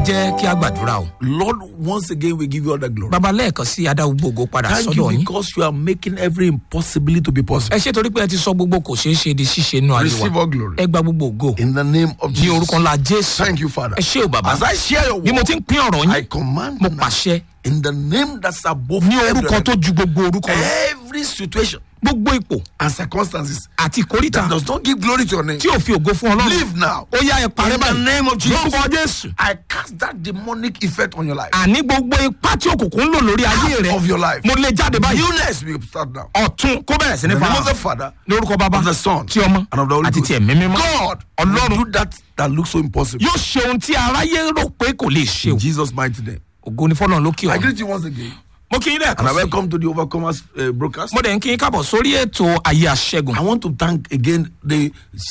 jẹ́ kí a gbàdúrà o. Lord, once again we give you all the glory. Bàbá lẹ́ẹ̀kan sí adá gbogbo padà Thank sọ́dọ̀ you yín. because you are making every impossibility to be possible. Ẹ ṣé torí pé ẹ ti sọ gbogbo kò ṣeé ṣe di ṣíṣe inú ayé Receive wa. all glory. Ẹ gba gbogbo ògo In the name of ní Jesus. orúkọ ńlá Jésù. Thank you, Father. Ẹ ṣé o bàbá. As I share your Bí mo word, ti ń pín ọ̀rọ̀ I yín, command mo now, pàṣẹ in the name that's above ní every orúkọ tó other ju gbogbo orúkọ lọ. name, every situation Gbogbo ipò and circumstances àti ìkórìtà that does not give glory to your name. tí ò fi ògo fún Ọlọ́run. Live now. Ó yá ẹ parẹ́ In the báyìí. name of Jesus. Lórúkọ Jésù. I cast that demonic effect on your life. Àní gbogbo ipá tí òkùnkùn ń lò lórí ayé rẹ. Of your life. Mo lè jáde báyìí. Newness will start now. Ọ̀tun kó bẹ̀rẹ̀ sí ní In the name fara. of the Father, Lórúkọ Bàbá, of the Son, ti Ọmọ, and of the Holy àti Ghost. ti Ẹ̀mí Mímọ́. God Ọlọ́run will do that looks so impossible. yóò ṣe ohun tí aráyé rò pé kò lè ṣe o. In Jesus' mighty name. Ògo ni fọ́lọ́run lókè I ọ̀run. greet you once again. Mo kí yín And I lẹ́ẹ̀kan sí. welcome to the Overcomers broadcast. Mo dẹ̀ ń kí yín káàbọ̀ sórí ètò Ayé Aṣẹ́gun. I want to thank again the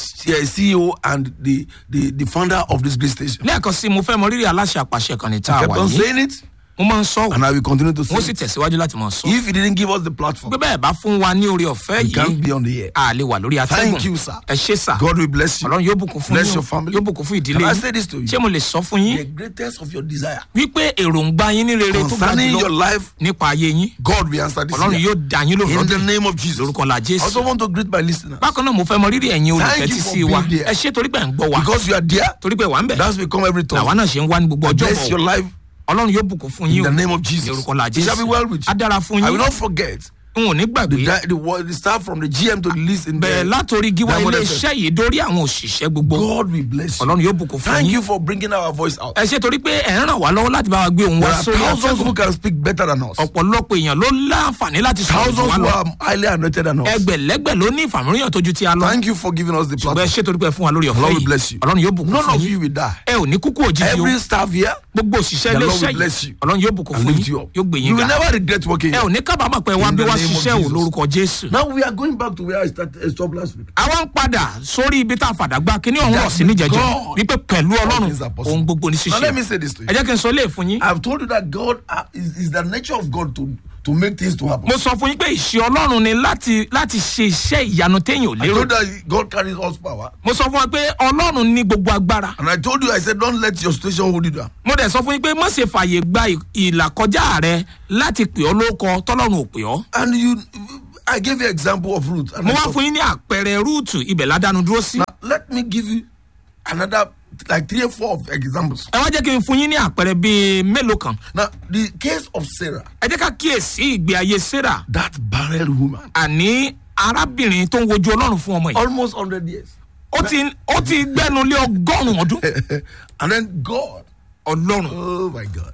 CEO and the founder of this great station. Lẹ́ẹ̀kan sí mo fẹ́ mọ rírì aláṣẹ àpàṣẹ kan ní tá a Kept wà on yìí. saying it, Mo máa ń sọ and I will continue to say mo sì it. tẹ̀síwájú láti máa sọ. If he didn't give us the platform, Pé bẹ́ẹ̀ bá fún wa ní oore ọ̀fẹ́ we can't yìí, be on the air. a lè wà lórí atẹ́gùn. Thank you, sir. Ẹ ṣé sà. God will bless you. Ọlọ́run yóò bùkún fún Bless yín. your family. Yóò bùkún fún ìdílé Can I yín. say this to you? Ṣé mo lè sọ fún yín The greatest of your desire wípé èròǹgbà yín ní rere tó ga concerning your jùlọ life, nípa ayé yín, God will answer this Ọlọ́run year. yóò dá yín lóhùn In the lọ́dún name of Jesus. lórúkọ la I Jésù. also want to greet my listeners. Bákan náà mo fẹ́ mọ rírì ẹ̀yin Thank olùtẹ́tí you for sí wa. being there. Ẹ ṣé torí pé ẹ̀ ń gbọ́ wa. Because you are there, Torí pé wà ń bẹ̀. that's become every Làwa time. náà ṣe ń wá ní gbogbo ọjọ́ Bless your bọ̀. life Ọlọ́run yóò bùkún fún in yín the o. name of Ní Jesus. orúkọ la It shall be Jésù. well with Á you. dára fún I will yín. not forget N ò ní gbàgbé. the start from the GM to the list in Bẹ̀rẹ̀ the látòrí gíwá Diamond ilé FM. iṣẹ́ yìí dórí àwọn òṣìṣẹ́ gbogbo. God will bless you. Ọlọ́run yóò bùkún fún Thank yín. you for bringing our voice out. Ẹ ṣé torí pé ẹ̀ ń ràn wá lọ́wọ́ láti bá wa gbé òun There wá are sórí thousands who atẹ́gùn. can speak better than us. Ọ̀pọ̀lọpọ̀ èèyàn ló láǹfààní láti sọ̀rọ̀ jù Thousands wá who lọ. are highly anointed than us. Ẹgbẹ̀lẹ́gbẹ̀ ló ní ìfàmìíràn tó ju ti a lọ. Thank you for giving us the Ṣùgbọ́n ẹ platform. ṣé torí pé ẹ fún wa lórí ọ̀fẹ́ Lord will yìí. bless you. Ọlọ́run yóò bùkún None fún of yín. you will die. Ẹ ò ní kúkú òjijì o. Every staff here, Gbogbo òṣìṣẹ́ the ilé Lord iṣẹ́ will bless you yìí. Ọlọ́run yóò bùkún and fún lift you yín. up. Yóò gbé You yín will ga. never regret working Ẹ ò here. ní kábàámọ̀ pé wá In bí the wá name of ṣiṣẹ́ ò Jesus. lórúkọ Jésù. Now we are going back to where I stopped last week. Àwọn ń padà sórí ibi tá a fàdàgbà kíní ọ̀hún rọ̀ sí níjẹ̀jọ́ God. wípé pẹ̀lú Ọlọ́run things are possible. ohun gbogbo ní Now ṣíṣe. let me say this to you. Ẹ jẹ́ kí n sọ lé fún yín. I've told you that God is the nature of God to make things to happen. Mo sọ fún yín pé ìṣe Ọlọ́run ni láti ṣe iṣẹ́ ìyanu téèyàn ò I lérò. told you that God carries all power. Mo sọ fún wa pé Ọlọ́run ní gbogbo agbára. And I told you, I said, don't let your situation hold you down. Mo dẹ̀ sọ fún yín pé má ṣe fààyè gba ìlàkọjá rẹ láti pè ọ́ lóko tọ́lọ́run ò pè ọ́. And I gave you an example of Ruth. And Mo I wá thought, fún yín ní àpẹẹrẹ Rúùtù ibẹ̀ ládàánu dúró sí. now, let me give you another, like 3 or 4 of examples. Ẹ wá jẹ́ kí n fún yín ní àpẹẹrẹ bíi mélòó kan. Now, the case of Sarah, Ẹ jẹ́ ká kíyèsí ìgbé ayé Sarah. that barren woman, Àní arábìnrin tó ń wojú Ọlọ́run fún ọmọ yìí. almost 100 years. Ó ti gbẹ́nu lé 100 ọdún. And then God, Ọlọ́run. oh my God,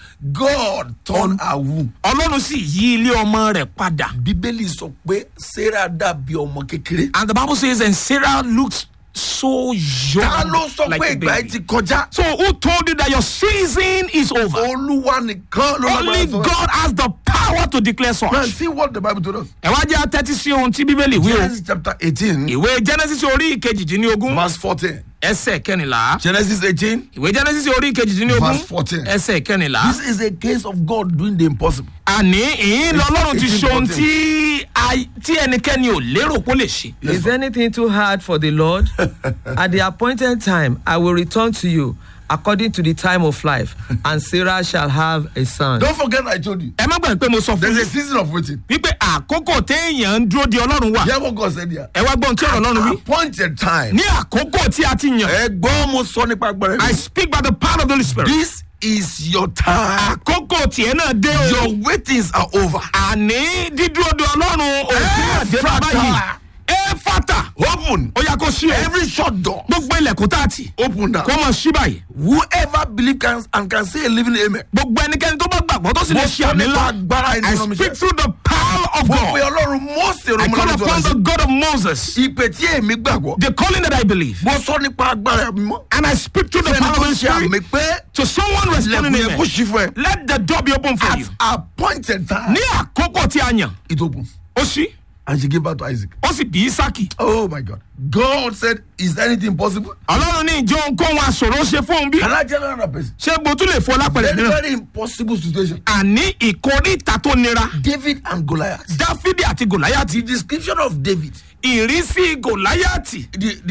God turned her womb. Ọlọ́run sì yí ilé ọmọ rẹ̀ padà. Bíbélì sọ pé Sarah dàbí ọmọ kékeré. And the Bible says, and Sarah looked so Ta young ló sọ like pé a ìgbà yìí baby. ti kọjá? So who told you that your season is over? Olúwa nìkan ló Only lágbára sọ. God has the power to declare Now such. see what the Bible told us. Ẹ wá jẹ́ atẹ́tí sí ohun tí Bíbélì wí o. Genesis chapter 18, Ìwé Genesis orí ìkejìdínlógún verse 14. ẹsẹ̀ kẹrìnlá. Genesis 18, Ìwé Genesis orí ìkejìdínlógún verse 14. ẹsẹ̀ kẹrìnlá. This is a case of God doing the impossible. Àní ìyín lọ́lọ́run ti It's ṣe ohun important. tí ẹnikẹ́ni ò lérò pé ó lè ṣe. Yes, Is sir. anything too hard for the Lord? At the appointed time, I will return to you according to the time of life, and Sarah shall have a son. Don't forget I told you. Ẹ má gbàgbé pé mo sọ fún There's a yín season of waiting. wípé àkókò téèyàn ń dúró di Ọlọ́run wà. Hear what God said here. Ẹ wá gbọ́n tí ọ̀rọ̀ Ọlọ́run wí. Appointed time. Ní àkókò tí a ti yàn. Ẹgbọ́n mo sọ nípa agbára I rẹ̀. speak by the power of the Holy Spirit. This is your time. Àkókò tiẹ̀ náà dé o. Your waitings are over. Àní dídúró di Ọlọ́run òfin àdébá báyìí. Éfátà. Open. Ó yá kó ṣí o. Every shut door. Gbogbo ilẹ̀kùn tá a tì. Open now. Kó mọ̀ ṣí báyìí. Whoever believes can say a living amen. Gbogbo ẹnikẹ́ni tó bá gbàgbọ́ tó sì lè ṣe àmì ńlá. agbára I speak through the power of Mo pe God. Ọlọ́run Mósè I call Romanu upon the Jọ́lásí. God of Moses. Ìpè tí èmi gbàgbọ́. The calling that I believe. Mo sọ nípa agbára mi mọ́. And I speak through the Fẹ́ni power tó of the ṣe Spirit àmì pé to someone responding ilẹ̀kùn in yẹn kó ṣí fún ẹ. Let the door be open for At you. appointed time. Ní àkókò tí a yàn. It opens. Ó ṣí. and she gave birth to Isaac. ó sì bí Ísákì. Oh my God. God said, is anything possible? ọlọ́run ní ìjọ ohunkóhun aṣòro ṣe fóun bí. Can I tell another person? ṣé mo tún lè fọ lápẹ̀rẹ̀ Very, mìíràn. very impossible situation. àní ìkóríta tó nira. David and Goliath. dáfídì àti gòláyàtì. The description of David, ìrísí gòláyàtì.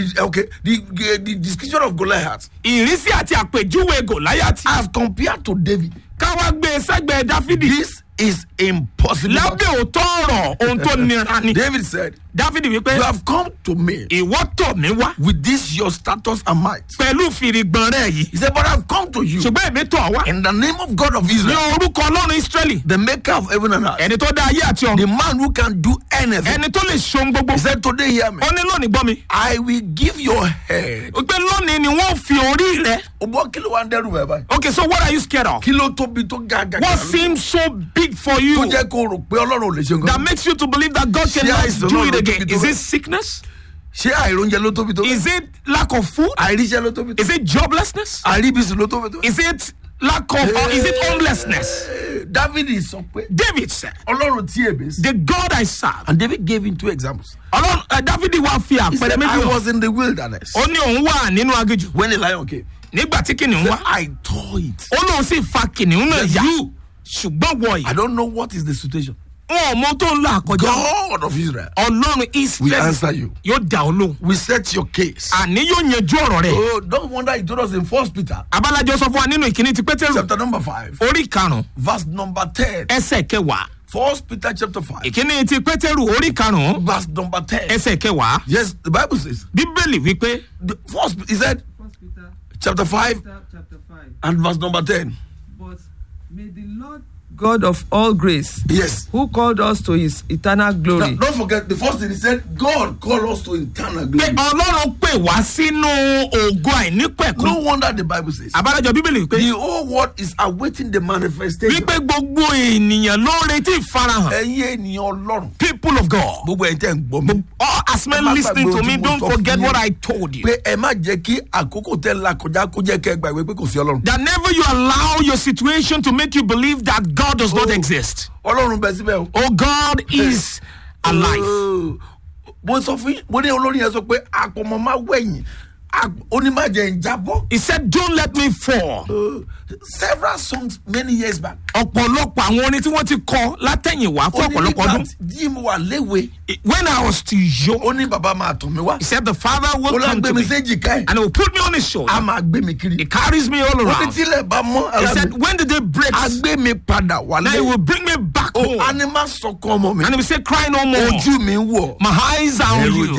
the description of Goliath ìrísí àti àpèjúwe gòláyàtì. as compared to David, káwá gbé e sẹ́gbẹ̀ẹ́ dáfídì. this is impossible. lábẹ́ òótọ́ ọ̀rọ̀ ohun tó nira ni. David said, dáfídì wípé you have come to me ìwọ tọ̀ mí wá with this your status and might. pẹ̀lú fìrìgbọ̀n rẹ̀ yìí. He said, but I've come to you ṣùgbọ́n èmi tọ̀ wá in the name of God of ní Israel, orúkọ ọlọ́run Ísírẹ́lì. the maker of heaven and earth, ẹni tó dá ayé àti the ọ̀run. man who can do anything. ẹni tó lè ṣohun gbogbo. He said, today hear me. ó ní lónìí gbọ́ mi. I will give your head. ó pé lónìí ni wọ́n fi orí rẹ̀. Obo kilo wa ń dẹ́rù bẹ́ẹ̀ báyìí. Okay, so what are you scared of? Kí ló tóbi tó gàgà. What seems so big for you tó jẹ́ kó rò pé Ọlọ́run ò lè ṣe that nǹkan. makes you to believe that God Ṣé cannot àìsàn do náà it ló again? tóbi tó Is bẹ́ẹ̀? it sickness? Ṣé àìróúnjẹ ló tóbi tó bẹ́ẹ̀? Is it lack of food? Àìríṣẹ́ ló tóbi tó Is bẹ́ẹ̀? it joblessness? Àìríbísí ló tóbi tó bẹ́ẹ̀? Is it lack of, or is it homelessness? David sọ pé David said, Ọlọ́run tí èbè sí. the God I serve. And David gave him two examples. David wá fi He àpẹẹrẹ said, I méjì hàn. was in the wilderness Ó ní òun wà nínú aginjù. when the lion came. Nígbà tí kìnìún He wá, said, I tore it. ó lóun sì fa kìnìún náà Yes, yá. you. Ṣùgbọ́n wọ̀ I yìí, don't know what is the situation. wọn ò mọ tó ń là kọjá. God of Israel, Ọlọ́run we Ísírẹ́lì answer you. yóò dá ọ lóhùn. We set your case. Àní yóò yanjú ọ̀rọ̀ rẹ̀. Oh, don't wonder he told us in 1 Peter Abálájọ sọ fún wa nínú ìkíní ti Pétérù chapter number 5, orí karùn-ún verse number 10. ẹsẹ̀ kẹwàá. 1 Peter chapter 5, Ìkíní ti Pétérù orí karùn-ún verse number 10. ẹsẹ̀ kẹwàá. Yes, the Bible says, Bíbélì wípé the first, he said, chapter 5 chapter 5. and verse number 10. But may the Lord God of all grace, Yes. who called us to his eternal Now, glory, don't forget, the first thing he said, God called us to eternal pé glory. Ọlọ́run pè wá sínú ògo àìnípẹ̀kun. No wonder the Bible says, Abálájọ Bíbélì wípé the whole world is awaiting the manifestation. wípé gbogbo ènìyàn ló ń retí ìfarahàn. Ẹ̀yin ènìyàn Ọlọ́run. People of God, Gbogbo ẹ̀yin tẹ́ ń gbọ́ mi. all as men Ẹ má listening gbàgbé to me, ohun tí mo don't sọ forget fún what yín. I told you. Pé ẹ má jẹ́ kí àkókò tẹ́ la kọjá kó jẹ́ kẹ́ gbàgbé pé kò sí Ọlọ́run. That never you allow your situation to make you believe that God does not Oh. exist. Ọlọ́run bẹ síbẹ̀ o. Oh, God is alive. Oh. Mo sọ fún yín, mo ní olórin yẹn sọ pé àpọ̀mọ́ máa wẹ̀yìn. Onímọ̀jẹ̀ ń jábọ́. He said, don't let me fall. Several songs many years back. Ọ̀pọ̀lọpọ̀ àwọn orin tí wọ́n ti kọ látẹ̀yìnwá fún ọ̀pọ̀lọpọ̀ ọdún. Jí mo wà léwe. When I was still young, Ó ní bàbá máa tọ̀ mí wá. he said, the Father Ó will lá come gbé to mi me séjì ká ẹ̀. and he will put me on his shoulder. A máa gbé mi kiri. He carries me all Ó ní around. tílẹ̀ bá mọ́ He ara said, mi. when the day breaks, A gbé mi padà then he wálé. will bring me back Ó home. á ní má sọkàn ọmọ mi. And he will say, cry no more. Ojú mi ń wọ̀. My eyes are on Ẹ̀rù you.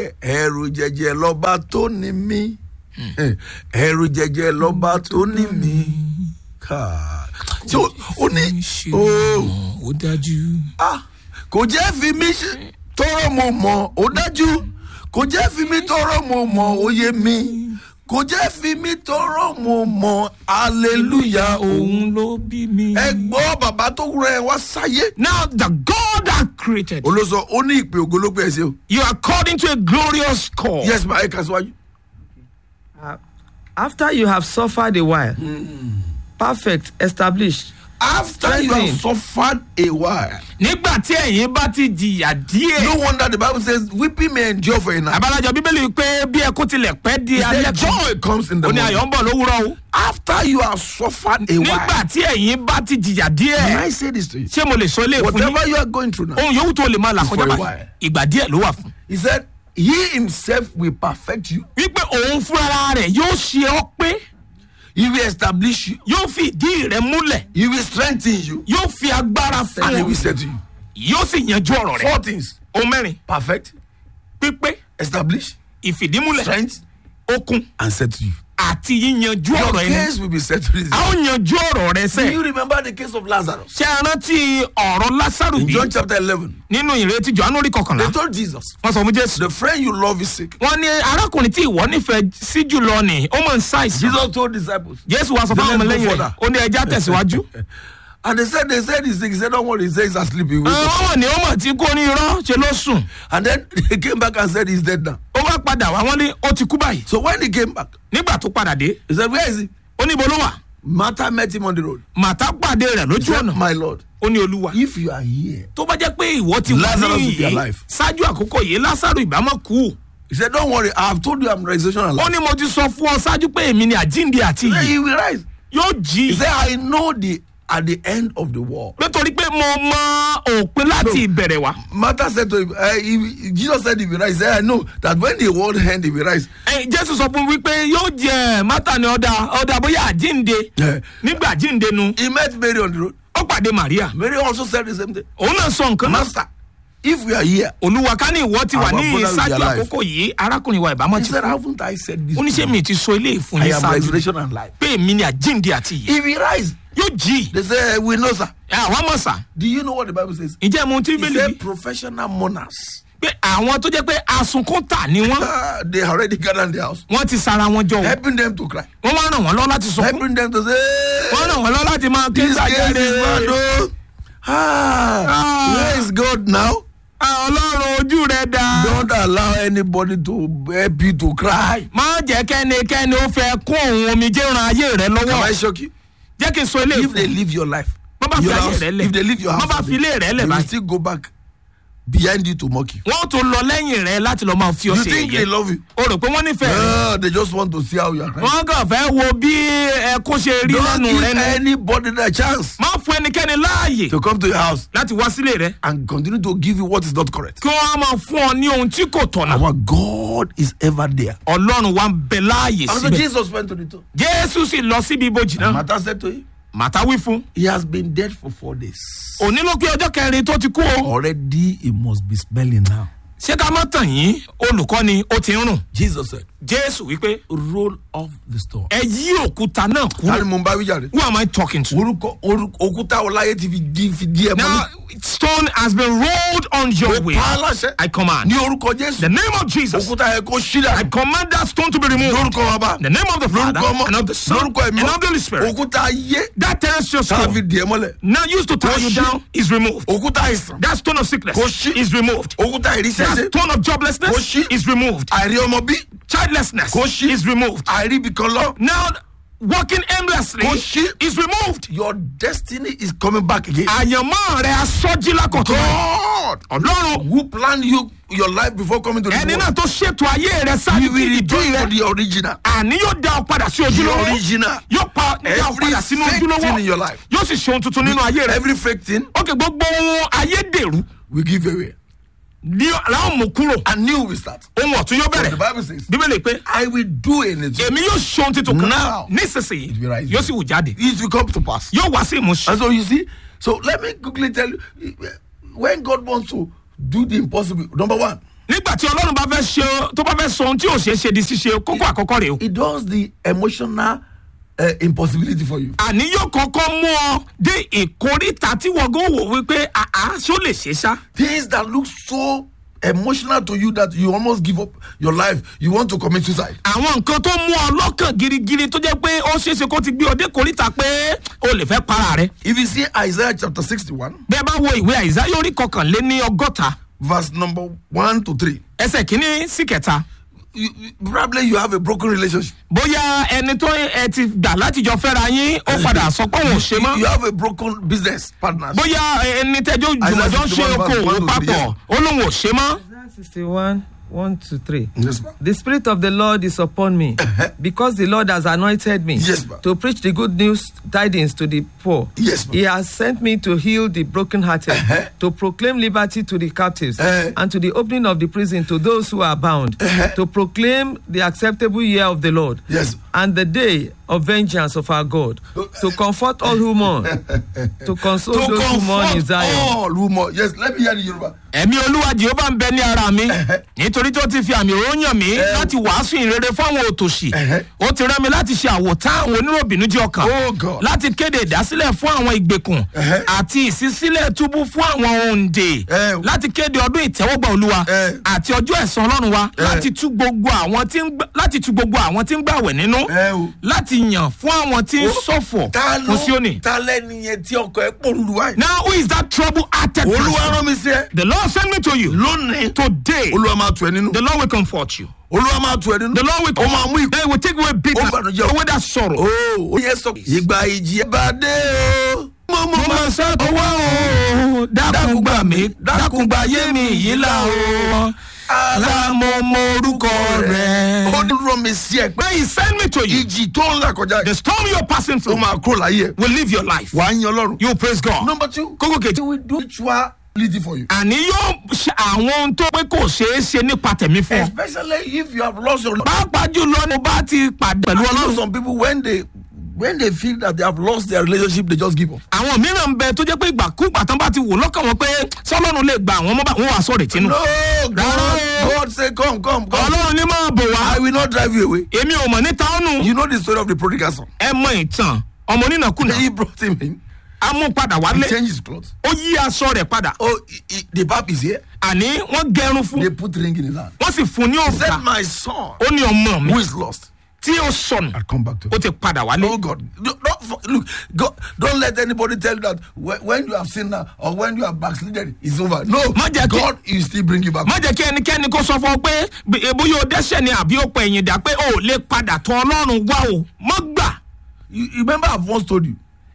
jẹjẹ lọ́ba tó ní mí. Ẹ̀rù jẹjẹ lọ́ba tó ní mí. Ó ní Ó dájú. kò jẹ́ fi mí tọrọ mo mọ̀ ó dájú. Kò jẹ́ fi mí tọrọ mo mọ̀ ó yé mi. Kò jẹ́ fi mí tọrọ mo mọ̀ hallelujah Òun ló bí mi. Ẹ gbọ́ bàbá tó rẹ̀ wá sáyé. Now the God that created you, Olóso ó ní ìpè ògo ló gbé ẹ sí o. you are called into a glorious call. Yes ma ẹ kà síwájú. after you have suffered a while, perfect, established, After you have Strengthen. suffered a while. Nígbà tí ẹ̀yin bá ti jìyà díẹ̀. No wonder the Bible says weeping may endure for a night. Àbálájọ Bíbélì pé bí ẹkún tilẹ̀ pẹ́ di He said, alẹ́ kan. joy comes in the Ó ní morning. ayọ̀ ń bọ̀ lówùrọ̀ o. After you have suffered a while. Nígbà tí ẹ̀yin bá ti jìyà Can díẹ̀. I say this to you? Ṣé mo lè sọ ilé ìfún yín? Whatever you are going through now. Ohun yòówù tó lè máa là It's kọjá for a báyìí. while. Ìgbà díẹ̀ ló wà fún. He said, he himself will perfect you. Wípé òun fúnra rẹ̀ yóò ṣe ọ́ pé. He will establish you. Yóò fi ìdí rẹ̀ múlẹ̀. He will strengthen you. Yóò fi agbára fún And he will ọ. say to you. Yóò sì yanjú ọ̀rọ̀ rẹ̀. 4 things. Ohun mẹ́rin. Perfect, Pípé, establish, ìfìdímúlẹ̀, strength, okun and set to you. àti yíyanjú Your ọ̀rọ̀ ẹni. case will be settled. A ó yanjú ọ̀rọ̀ rẹ Do sẹ́. you remember the case of Lazarus? Ṣé ẹ rántí ọ̀rọ̀ Lásàrù In bí? John chapter 11. Nínú ìrètí Jòhánù orí kọkànlá. They told Jesus, Wọ́n sọ fún Jésù. the friend you love is sick. Wọ́n ní arákùnrin tí ìwọ nífẹ̀ẹ́ sí jùlọ ni ó mọ̀ ń ṣàìsàn. Jesus told disciples. Jésù wá sọ fún àwọn ọmọlẹ́yìn rẹ̀. Ó ní ẹja tẹ̀síwájú. And they said he's sick. He said, don't worry. He said he's asleep. He will wake up. Àwọn ni ó mọ̀ tí kò ní irọ́ ṣe ló sùn. And then they came back and said he's dead now. Ó wá padà wá wọ́n ní ó ti kú báyìí. So when he came back, Nígbà tó padà dé, he said, where is he? ó ní ibo ló wà. Martha met him on the road. màtá pàdé rẹ̀ He lójú said, ọ̀nà my Lord, ó ní olúwa if you are here. tó bá jẹ́ pé ìwọ ti wà Lazarus ní will be yìí alive. ṣáájú àkókò yìí lásàrò ìbámọ́ kú. He said, don't worry, I have told you I'm resurrection and ó life. ní mo ti sọ fún ọ ṣáájú pé èmi ni àjíǹde àti ìyè He will rise. yóò jí. He said, I know at the end of the war. nítorí pé mo mọ òpin láti ìbẹ̀rẹ̀ wá. Martha said to him, Jesus said he will rise. He said, I know that when the world end, he will rise. Jésù sọ fún wípé yóò jẹ mátà ní ọ̀dà bóyá àjíǹde Yeah. nígbà àjíǹde nu He met Mary on the road. ó pàdé Màríà. Mary also said the same thing. òun náà sọ nǹkan náà. Master, if we are here, olúwa ká ní ìwọ ti wà Our ní brother will be ìṣáájú alive. àkókò yìí arákùnrin wa ìbámọ́ he ti said, kú. haven't I said this? oníṣẹ́ mi ti sọ eléyìí fún I yín am ṣáájú resurrection and life. pé èmi ni àjíǹde àti ìyè. If he rise, yóò jí. they say, we know, sir. àwọn mọ̀ sá. Do you know what the Bible says? ǹjẹ́ mo ti He bẹ́ẹ̀ said, lè professional mourners. pé àwọn tó jẹ́ pé asunkúntà ni wọ́n They already gathered in the house, wọ́n ti sara wọn jọ o. helping them to cry, wọ́n wá ràn wọ́n lọ́wọ́ láti sọkún. helping them to say, wọ́n ràn wọ́n lọ́wọ́ láti máa ké this case is bad, gbàgede. oh. Where is God now? ọlọ́run ojú rẹ̀ dá. Don't allow anybody to help you to cry. má jẹ́ kẹ́nikẹ́ni ó fẹ́ kún òun omijé ran ayé rẹ Can I lọ́wọ́. shock you? jẹ́ kí n sọ eléyìí If they fún leave your life, wọ́n bá fi your ayé house, rẹ lẹ̀ if they leave your house, wọ́n bá fi ilé rẹ they lẹ̀ will báyìí. still go back behind you to mock you. wọ́n tún lọ lẹ́yìn rẹ láti lọ́ọ́ máa fi You ọ̀sẹ̀ think they yẹn. love you? o rò pé wọ́n nífẹ̀ẹ́ rẹ. They just want to see how you are crying. wọ́n kàn fẹ́ wo bí ẹkún ṣe rí Don't lẹ́nu rẹ give ni. anybody the chance má fún ẹnikẹ́ni láàyè to come to your house láti wá sílé rẹ and continue to give you what is not correct. kí wọ́n á máa fún ọ ní ohun tí kò tọ̀nà. Our God is ever there. ọlọ́run wa ń bẹ láàyè And so síbẹ̀. Jesus went to the tomb. jésù sì lọ síbi ibojì náà. Martha said to him, màtá wí fún. he has been dead for 4 days. òní ló pé ọjọ́ kẹrin tó ti kú o. Already he must be smelling now. ṣé ká má tàn yín olùkọ́ni ó ti ń rùn. Jesus said, jésù wípé roll off the stone. ẹ yí òkúta náà Tani kúrò. mo ń bá wí jàre? who am I talking to. Òkúta ọláyé ti fi díẹ̀ now mọ́lẹ̀. stone has been rolled on your way. Pa á láṣẹ. I command. Ní orúkọ the Jésù. name of Jesus. Òkúta yẹn kó ṣí I dànù. command that stone to be removed. Lórúkọ bàbá. the name of the Father Lórúkọ ọmọ. and of the Son Lórúkọ ẹ̀mí. and of the Holy Spirit. Òkúta ayé. that terrestrial Tá a fi stone díẹ̀ mọ́lẹ̀. now used to tie you Kó ṣí. down is removed. Òkúta àìsàn. that stone of sickness Kó ṣí. is removed. Òkúta that ìrísẹ́sẹ́. stone of Kó joblessness ṣí. is removed. Àìrí ọmọ bí. childlessness Kó ṣí. is removed. Àìrí ibìkan lọ. now walking aimlessly Kó ṣí. is removed. Your destiny is coming back again. àyànmọ́ rẹ̀ asọ́jí lákọ̀tún. God ọlọ́run who planned your life before coming to this ẹni náà world. tó ṣètò ayé rẹ̀ He sáájú will kí return ìdí to rẹ̀ the original. àní yóò dá ọ padà sí The ojúlówó original. yóò dá ọ Every padà sínú fake ojúlówó thing in your life. yóò sì ṣe ohun tuntun nínú ayé rẹ̀. Every fake thing ókè gbogbo ohun ayédèrú will give away. ní làwọn mú kúrò And new will start. ohun ọ̀tún yóò The bẹ̀rẹ̀ Bible says, bíbélì pé I will do anything. èmi yóò ṣe ohun tuntun kan Now, nísinsìnyí it will rise. yóò sì wù jáde It will come to pass. yóò wá sí ìmúṣẹ. And so you see, so let me quickly tell you, when God wants to do the impossible, number one, nígbà tí ọlọ́run bá fẹ́ ṣe tó bá fẹ́ sọ ohun tí ò ṣeé ṣe di ṣíṣe kókó àkọ́kọ́ rèé o. He does the emotional impossibility for you. àní yóò kọ́kọ́ mú ọ dé ìkórìtà tí wọ́n gò wò wípé àá ṣó lè ṣe ṣá. Things that look so emotional to you that you almost give up your life. You want to commit suicide. àwọn nǹkan tó mú ọ lọ́kàn girigiri tó jẹ́ pé ó ṣeé ṣe kó ti gbé ọ dé ìkórìtà pé o lè fẹ́ para rẹ. If you see Isaiah chapter 61, bẹ́ẹ̀ bá wo ìwé àìsáyà orí kọkànléní ọgọ́ta verse number 1 to 3, ẹsẹ̀ kínní sí kẹta. probably you have a broken relationship. bóyá ẹni tó ẹ ti gbà láti jọ fẹ́ra yín ó padà sọ pé òun ò ṣe You mọ́. have a broken business partner. bóyá ẹni tẹ́jọ́ jùmọ̀jọ́ ń ṣe okòwò papọ̀ ó lóun ò ṣe mọ́. Isaiah 61, 1 to 3. Yes, ma'am. The Spirit of the Lord is upon me, because the Lord has anointed me Yes, ma'am. to preach the good news tidings to the poor. Yes, ma'am. He has sent me to heal the brokenhearted, to proclaim liberty to the captives, and to the opening of the prison to those who are bound, to proclaim the acceptable year of the Lord, Yes. and the day of vengeance of our God, to comfort all who mourn, to console To those who mourn in comfort Zion. all who mourn. Yes, let me hear the Yoruba. ẹ̀mí olúwa jehova ń bẹ ní ara mi nítorí tó ti fi àmì òróró yàn mí láti wàásù ìrere fáwọn òtòṣì ó ti rán mi láti ṣe àwòtán àwọn oníròbìnújẹ́ ọkàn Oh, God. láti kéde ìdásílẹ̀ fún àwọn ìgbèkùn àti ìṣísílẹ̀ túbú fún àwọn òǹdè láti kéde ọdún ìtẹ́wọ́gbà olúwa àti ọjọ́ ẹ̀san ọlọ́run wa láti tú gbogbo àwọn tí ń gbàwẹ̀ nínú Oh. láti ti yàn fún àwọn tí ń ṣọ̀fọ̀ fún Síónì. ta lẹ́ni yẹn tí ọkọ̀ ẹ̀ pòrúurú wáyé. Now who is that trouble-hearted olúwa person? rán mi sí ẹ. The Lord sent me to you. lónìí. Today, olúwa máa tù ẹ nínú. the Lord will comfort you. olúwa máa tù ẹ nínú. The Lord will ó máa mú ìkó. They will take away bitterness, away that sorrow. ó yẹ sọ. ìgbà ìjì ẹ bá dé o. mo máa sọ owó o, dákun gbà mí, dákun gbà yé mi yìí là o. Alámọ̀mọ̀ orúkọ rẹ̀. ó dúró mi sí ẹ. When he sent me to you, ìjì tó ń là kọjá. the storm you're passing ó through máa kúrò láyé ẹ. will live your life. wàá yan ọlọ́run. You praise God. number 2. Kókó kejì. we do ritual leading for you. Àní yóò ṣe àwọn ohun tó pé kò ṣeé ṣe nípa tẹ̀mí fún ọ. especially if you have lost your. Pàápàá jùlọ ni bá ti pàdé pẹ̀lú you know Ọlọ́run. some people when they feel that they have lost their relationship they just give up. Àwọn mìíràn ń bẹ tó jẹ́ pé ìgbàkúgbà tán bá ti wò lọ́kàn wọn pé sọ́lọ́run lè gba àwọn ọmọ bá wọn wà sọ̀rọ̀ ìtinú. no God say come. Ọlọ́run ní máa bò wá. I will not drive you away. Èmi ò mọ̀ níta ọ̀nù. You know the story of the prodigal son. Ẹ mọ ìtàn ọmọ onínàkúnà. He brought him in. A mú padà He wálé. changed his clothes. Ó yí aṣọ rẹ̀ padà. Oh, the pap is here. Àní wọ́n gẹrun fún. They put ring in his hand. Wọ́n sì fún ní He said, òrùka. my son, Ó ní ọmọ mi who is lost, tí ó sọnù. I'll come back to Ó him. ti padà wálé. Oh God, don't let anybody tell you that when you have sinned now or when you have backslidden, it's over. No, Má jẹ́ kí- God will still bring you back. Má jẹ́ kí ẹnikẹ́ni kó sọ fún ọ pé bóyá o dẹ́ṣẹ̀ ni àbí o pẹ̀ ẹ̀yìn dà pé o ò lè padà tọ̀ Ọlọ́run wá o. Má gbà. You remember I've once told you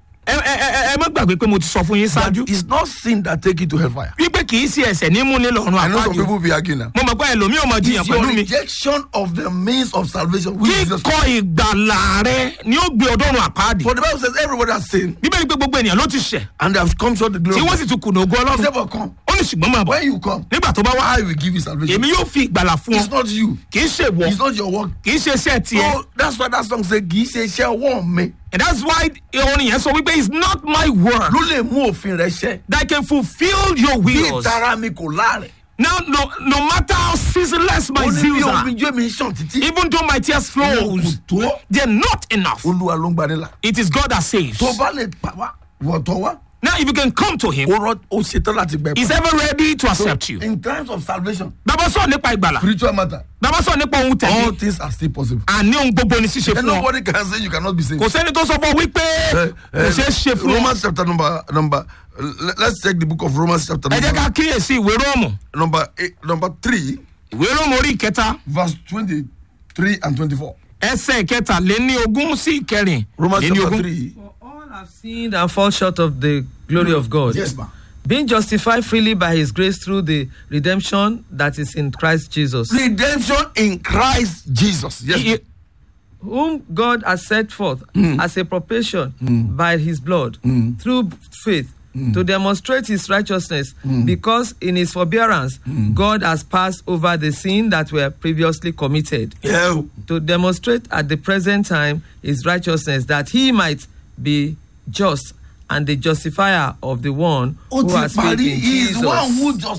Ẹ má gbàgbé pé mo ti sọ fún yín that ṣáájú. it's not sin that take you to hellfire. Wípé kì í ṣe ẹ̀ṣẹ̀ ní múni lọ́run I know some àpáàdì. people be arguing now. Mo mọ̀ pé ẹlòmíì ò mọ̀ jiyàn It's your pẹ̀lú mi. rejection of the means of salvation. Which is just, Kíkọ ìgbàlà rẹ ni ó gbé ọdọ́run àpáàdì. for the Bible says everybody has sinned Bíbélì pé gbogbo ènìyàn ló ti ṣẹ̀. and they have come short the glory. Tí of wọ́n God. sì tún kùnà ògo He Ọlọ́run. said, but come. Ó ní ṣùgbọ́n máa bọ̀. When you come, Nígbà tó bá wá, I will give you salvation. èmi yóò fi ìgbàlà fún It's ọ. not you. Kì í ṣe wọ. It's not your work. Kì í ṣe iṣẹ́ tiẹ̀. So that's why that song says, kì í ṣe iṣẹ́ ọwọ́ mi And that's why orin yẹn sọ wípé it's not my word ló lè mú òfin rẹ ṣẹ. that can fulfil your Bí wills. ìtara mi kò láàrẹ̀. Now, no matter how ceaseless my Ó ní bí zeals omi are, jó mi ṣàn títí. even though my tears flows, Kò tó. they're not enough. Olúwa ló ń gbanilà. It is God that saves. Tó bá lè pa wá, wọ̀tọ̀ wá. Now, if you can come to Him, Ó ṣetán láti gbẹ. He's ever ready to accept you. In times of salvation, Bàbá sọ nípa ìgbàlà. spiritual matter, Bàbá sọ nípa ohun all tẹ̀lé. things are still possible. Àní ohun gbogbo ni ṣíṣe And fún ọ. nobody can say you cannot be saved. Kò sẹ́ni tó sọ fún ọ wípé kò ṣeé ṣe fún ọ. Romans chapter number. Let's take the book of Romans chapter Ẹ jẹ́ ká kíyèsí ìwé Róòmù. number 3, Ìwé Róòmù orí ìkẹta. verse 23 and 24. Ẹsẹ̀ ìkẹtàléníogún sí ìkẹrin. Romans chapter léníogún. 3. For all have sinned and fall short of the glory of God. Yes, ma'am. Being justified freely by his grace through the redemption that is in Christ Jesus, Redemption in Christ Jesus. Yes. He- whom God has set forth as a propitiation by his blood through faith to demonstrate his righteousness, because in his forbearance God has passed over the sin that were previously committed, Yeah. to demonstrate at the present time his righteousness, that he might be just and the justifier of the one Ó who ti has faith parí. in He is Jesus. the one who just